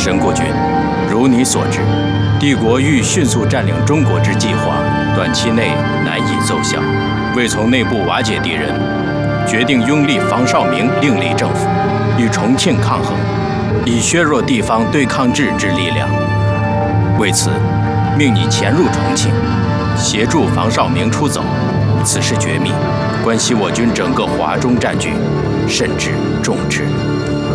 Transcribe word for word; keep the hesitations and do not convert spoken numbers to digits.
神国君，如你所知，帝国欲迅速占领中国之计划，短期内难以奏效。为从内部瓦解敌人，决定拥立房绍明另立政府，与重庆抗衡，以削弱地方对抗制之力量。为此，命你潜入重庆，协助房绍明出走。此事绝密，关系我军整个华中战局，慎之重之。